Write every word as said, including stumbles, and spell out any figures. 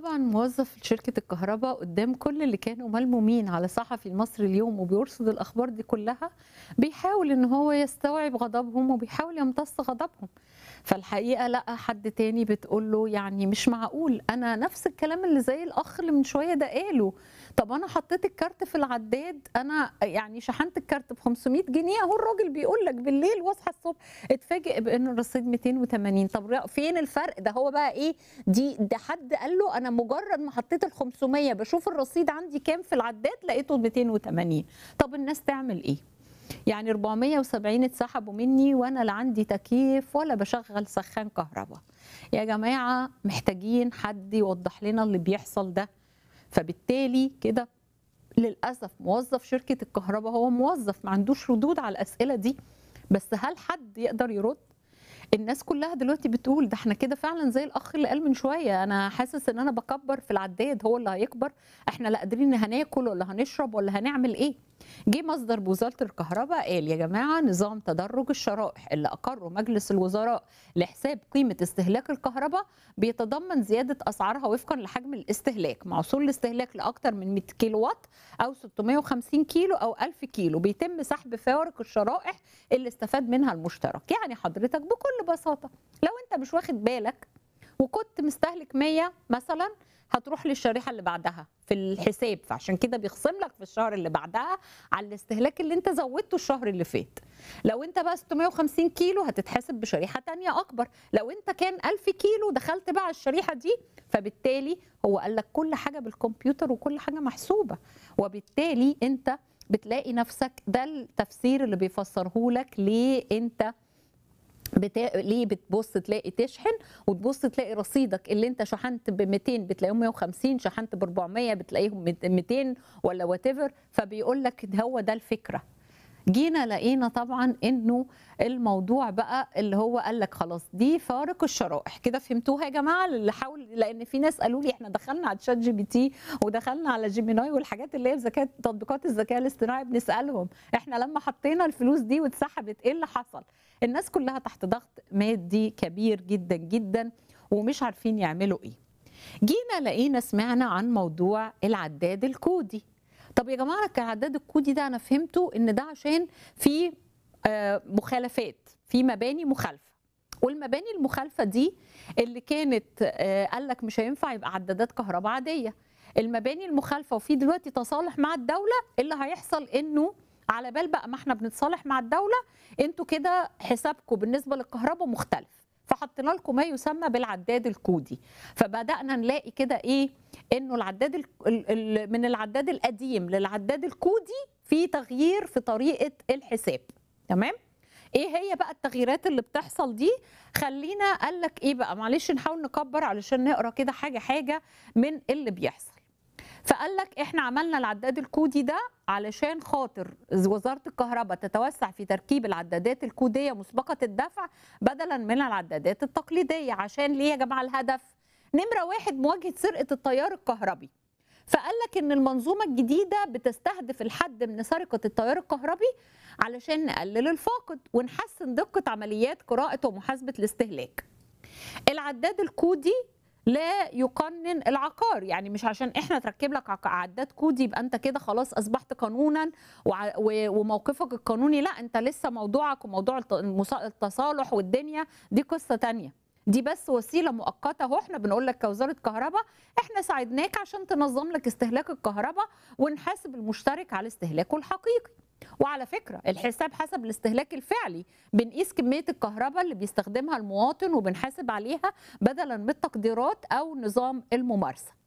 طبعا موظف شركة الكهرباء قدام كل اللي كانوا ملمومين على صحفي المصري اليوم وبيرصد الأخبار دي كلها بيحاول إن هو يستوعب غضبهم وبيحاول يمتص غضبهم. فالحقيقة لقى حد تاني بتقول له يعني مش معقول أنا نفس الكلام اللي زي الأخ اللي من شوية ده قاله. طب أنا حطيت الكارت في العداد، أنا يعني شحنت الكارت ب خمسمية جنيه، أهو الراجل بيقول لك بالليل واصحى الصبح اتفاجئ بأن الرصيد مئتين وثمانين. طب فين الفرق ده؟ هو بقى إيه دي؟ ده حد قال له أنا مجرد ما حطيت ال خمسمية بشوف الرصيد عندي كام في العداد لقيته مئتين وثمانين. طب الناس تعمل إيه؟ يعني أربعمية وسبعين اتسحبوا مني وانا لا عندي تكييف ولا بشغل سخان كهرباء. يا جماعه محتاجين حد يوضح لنا اللي بيحصل ده. فبالتالي كده للاسف موظف شركه الكهرباء هو موظف ما عندوش ردود على الاسئله دي، بس هل حد يقدر يرد؟ الناس كلها دلوقتي بتقول ده احنا كده فعلا زي الاخ اللي قال من شويه، انا حاسس ان انا بكبر في العداد هو اللي هيكبر، احنا لا قادرين هناكل ولا هنشرب ولا هنعمل ايه. جه مصدر بوزاره الكهرباء قال يا جماعه نظام تدرج الشرائح اللي اقره مجلس الوزراء لحساب قيمه استهلاك الكهرباء بيتضمن زياده اسعارها وفقا لحجم الاستهلاك، مع وصول الاستهلاك لاكثر من مئة كيلو وات او ستمية وخمسين كيلو او ألف كيلو بيتم سحب فوارق الشرائح اللي استفاد منها المشترك. يعني حضرتك بكل بساطه لو انت مش واخد بالك وكنت مستهلك مية مثلا هتروح للشريحه اللي بعدها في الحساب، فعشان كده بيخصم لك في الشهر اللي بعدها على الاستهلاك اللي انت زودته الشهر اللي فات. لو انت بقى ستمية وخمسين كيلو هتتحسب بشريحه ثانيه اكبر، لو انت كان ألف كيلو دخلت بقى الشريحه دي. فبالتالي هو قال لك كل حاجه بالكمبيوتر وكل حاجه محسوبه، وبالتالي انت بتلاقي نفسك ده التفسير اللي بيفسره لك ليه انت بتا... ليه بتبص تلاقي تشحن وتبص تلاقي رصيدك اللي انت شحنت ب مئتين بتلاقيهم مية وخمسين، شحنت ب أربعمية بتلاقيهم مئتين ولا وات ايفر. فبيقول لك هو ده الفكره. جينا لقينا طبعا انه الموضوع بقى اللي هو قال لك خلاص دي فارق الشرائح. كده فهمتوها يا جماعه؟ اللي حاول، لان في ناس قالوا لي احنا دخلنا على تشات جي بي تي ودخلنا على جيميناي والحاجات اللي هي ذكاء تطبيقات الذكاء الاصطناعي بنسالهم احنا لما حطينا الفلوس دي واتسحبت ايه اللي حصل؟ الناس كلها تحت ضغط مادي كبير جدا جدا ومش عارفين يعملوا ايه. جينا لقينا سمعنا عن موضوع العداد الكودي. طب يا جماعه العداد الكودي ده انا فهمته ان ده عشان في مخالفات، في مباني مخالفه، والمباني المخالفه دي اللي كانت قال لك مش هينفع يبقى عدادات كهرباء عاديه. المباني المخالفه وفي دلوقتي تصالح مع الدوله، اللي هيحصل انه على بال بقى ما احنا بنتصالح مع الدوله انتوا كده حسابكم بالنسبه للكهرباء مختلف، فحطينا لكم ما يسمى بالعداد الكودي. فبدانا نلاقي كده ايه انه العداد ال ال من العداد القديم للعداد الكودي في تغيير في طريقه الحساب. تمام؟ ايه هي بقى التغييرات اللي بتحصل دي؟ خلينا قال لك ايه بقى، معلش نحاول نكبر علشان نقرا كده حاجه حاجه من اللي بيحصل. فقال لك احنا عملنا العداد الكودي ده علشان خاطر وزارة الكهرباء تتوسع في تركيب العدادات الكودية مسبقة الدفع بدلا من العدادات التقليدية. عشان ليه يا جماعة الهدف؟ نمرة واحد مواجهة سرقة التيار الكهربي. فقال لك ان المنظومة الجديدة بتستهدف الحد من سرقة التيار الكهربي علشان نقلل الفاقد ونحسن دقة عمليات قراءة ومحاسبة الاستهلاك. العداد الكودي لا يقنن العقار، يعني مش عشان احنا تركب لك عداد كودي يبقى انت كده خلاص اصبحت قانونا وموقفك القانوني، لا انت لسه موضوعك وموضوع التصالح والدنيا دي قصة تانية. دي بس وسيله مؤقته اهو، احنا بنقول لك كوزاره كهرباء احنا ساعدناك عشان تنظم لك استهلاك الكهرباء ونحاسب المشترك على استهلاكه الحقيقي. وعلى فكره الحساب حسب الاستهلاك الفعلي، بنقيس كميه الكهرباء اللي بيستخدمها المواطن وبنحاسب عليها بدلا من التقديرات او نظام الممارسه.